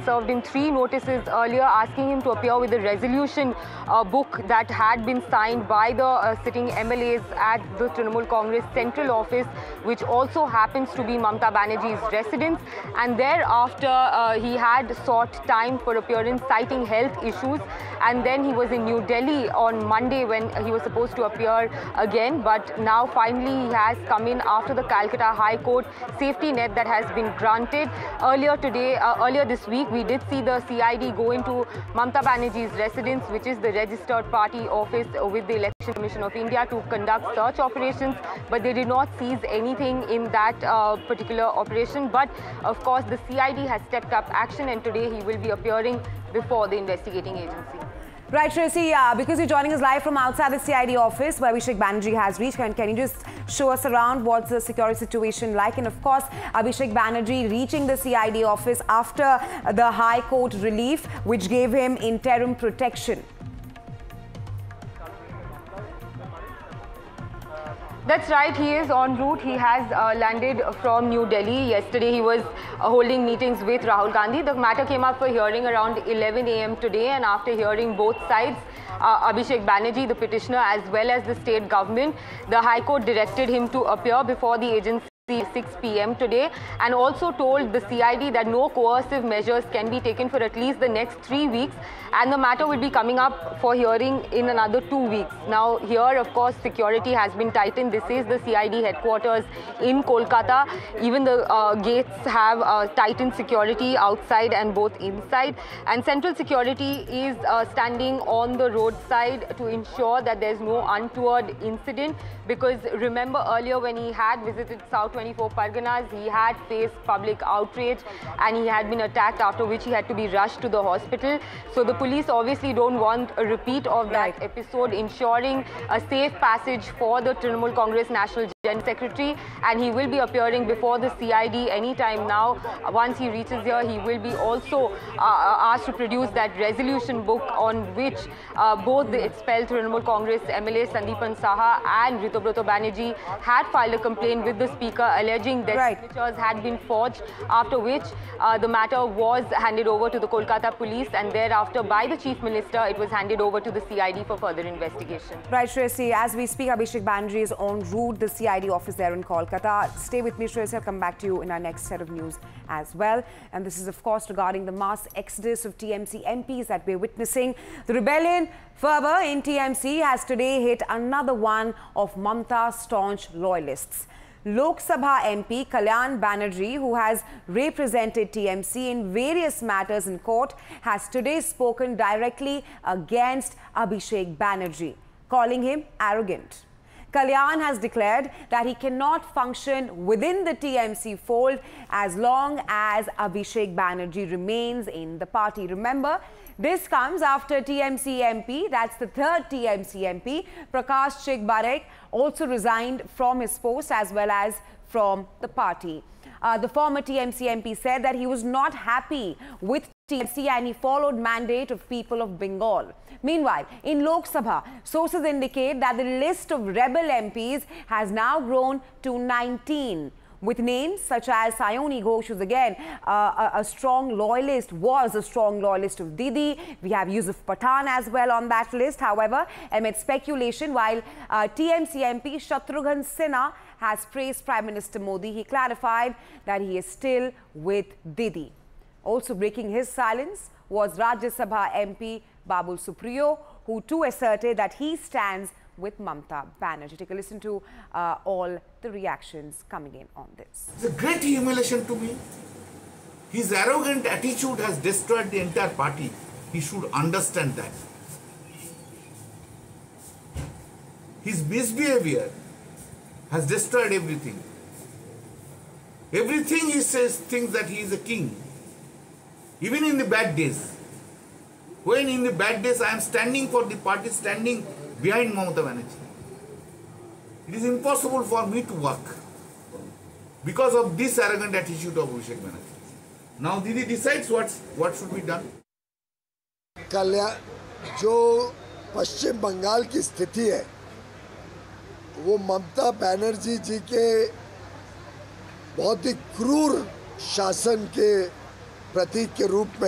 served him 3 notices earlier asking him to appear with a resolution book that had been signed by the sitting MLAs at the Trinamool Congress Central Office, which also happens to be Mamata Banerjee's residence. And thereafter, he had sought time for appearance citing health issues. And then he was in New Delhi on Monday when he was supposed to appear again. But now finally he has come in after the Calcutta High Court safety net that has been granted. Earlier this week, we did see the CID go into Mamata Banerjee's residence, which is the registered party office with the Election Commission of India, to conduct search operations. But they did not seize anything in that particular operation. But of course, the CID has stepped up action, and today he will be appearing before the investigating agency. Right, Tracy, because you're joining us live from outside the CID office where Abhishek Banerjee has reached, can you just show us around what's the security situation like? And of course, Abhishek Banerjee reaching the CID office after the High Court relief, which gave him interim protection. That's right, he is en route. He has landed from New Delhi. Yesterday he was holding meetings with Rahul Gandhi. The matter came up for hearing around 11 a.m. today, and after hearing both sides, Abhishek Banerjee, the petitioner, as well as the state government, the High Court directed him to appear before the agency 6 p.m. today, and also told the CID that no coercive measures can be taken for at least the next 3 weeks, and the matter will be coming up for hearing in another 2 weeks. Now here, of course, security has been tightened. This is the CID headquarters in Kolkata. Even the gates have tightened security outside and both inside, and central security is standing on the roadside to ensure that there's no untoward incident, because remember earlier when he had visited South 24 Parganas, he had faced public outrage and he had been attacked, after which he had to be rushed to the hospital. So the police obviously don't want a repeat of that episode, ensuring a safe passage for the Trinamool Congress National General Secretary, and he will be appearing before the CID anytime now. Once he reaches here, he will be also asked to produce that resolution book on which both the expelled Trinamool Congress MLA Sandeepan Saha and Ritubrat Banerjee had filed a complaint with the Speaker alleging that signatures had been forged, after which the matter was handed over to the Kolkata police, and thereafter by the Chief Minister it was handed over to the CID for further investigation. Right, Tracy, as we speak, Abhishek Banerjee is en route the CID office there in Kolkata. Stay with me, Tracy. I'll come back to you in our next set of news as well. And this is, of course, regarding the mass exodus of TMC MPs that we're witnessing. The rebellion fervor in TMC has today hit another one of Mamata's staunch loyalists. Lok Sabha MP Kalyan Banerjee, who has represented TMC in various matters in court, has today spoken directly against Abhishek Banerjee, calling him arrogant. Kalyan has declared that he cannot function within the TMC fold as long as Abhishek Banerjee remains in the party. Remember, this comes after TMC MP, that's the third TMC MP, Prakash Chigbarek, also resigned from his post as well as from the party. The former TMC MP said that he was not happy with TMC and he followed mandate of people of Bengal. Meanwhile, in Lok Sabha, sources indicate that the list of rebel MPs has now grown to 19. With names such as Sayoni Ghosh, who's again a strong loyalist, was a strong loyalist of Didi. We have Yusuf Pathan as well on that list. However, amid speculation, while TMC MP Shatrughan Sinha has praised Prime Minister Modi, he clarified that he is still with Didi. Also breaking his silence was Rajya Sabha MP Babul Supriyo, who too asserted that he stands with Mamata Banerjee. Take a listen to all the reactions coming in on this. It's a great humiliation to me. His arrogant attitude has destroyed the entire party. He should understand that. His misbehavior has destroyed everything. Everything he says thinks that he is a king. Even in the bad days. When in the bad days I am standing for the party, standing behind Mamata Banerjee. It is impossible for me to work because of this arrogant attitude of Abhishek Banerjee. Now Didi decides what should be done. जो पश्चिम बंगाल की स्थिति है वो ममता बनर्जी जी के बहुत ही क्रूर शासन के प्रतीक के रूप में